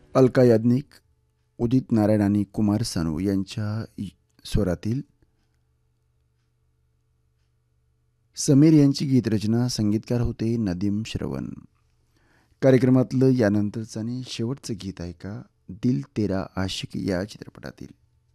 अलका याज्ञिक, उदित नारायण आणि कुमार सानू यांच्या स्वरातील. समीर यांची गीतरचना, संगीतकार होते नदीम श्रवण. कार्यक्रमातलं यानंतरचं आणि शेवटचं गीत आहे का, दिल तेरा आशिक या चित्रपटातील.